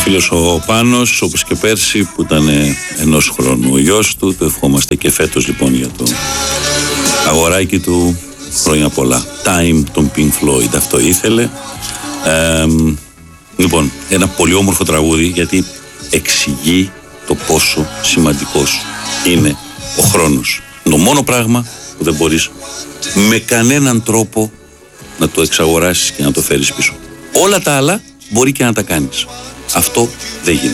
Φίλος ο Πάνος, όπως και πέρσι που ήταν 1 χρόνου ο γιος του, το ευχόμαστε και φέτος λοιπόν για το αγοράκι του, χρόνια πολλά. Time των Pink Floyd, αυτό ήθελε. Λοιπόν, ένα πολύ όμορφο τραγούδι, γιατί εξηγεί το πόσο σημαντικός είναι ο χρόνος. Το μόνο πράγμα που δεν μπορείς με κανέναν τρόπο να το εξαγοράσεις και να το φέρεις πίσω. Όλα τα άλλα μπορεί και να τα κάνεις. Αυτό δεν γίνεται.